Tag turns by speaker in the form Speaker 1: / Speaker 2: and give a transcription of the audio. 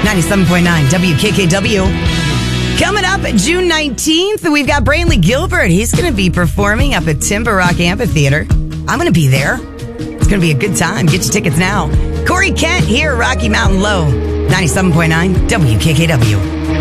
Speaker 1: 97.9 WKKW. Coming up June 19th, we've got Brantley Gilbert. He's going to be performing up at Timber Rock Amphitheater. I'm going to be there. It's going to be a good time. Get your tickets now. Corey Kent here, Rocky Mountain Low, 97.9 WKKW.